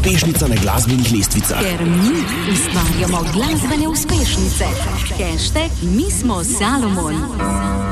uspešnica na glasbenih lestvicah. Ker mi ustvarjamo glasbene uspešnice. #mismo Salomon.